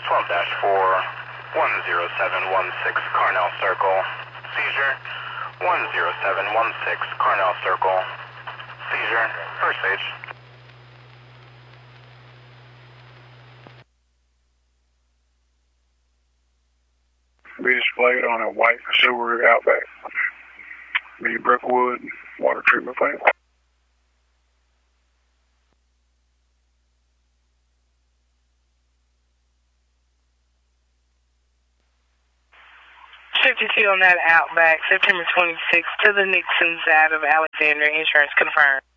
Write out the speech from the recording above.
10716 Carnell Circle. Seizure 10716 Carnell Circle. Seizure, first stage. Be displayed on a white Subaru Outback. Be Brookwood water treatment plant. On that Outback, September 26th, to the Nixons out of Alexandria. Insurance confirmed.